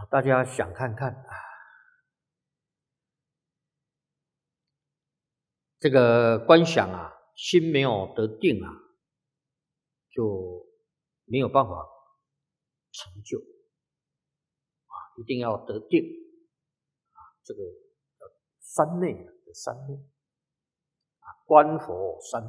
大家想看看这个观想心没有得定就没有办法成就一定要得定这个三昧的三昧观佛三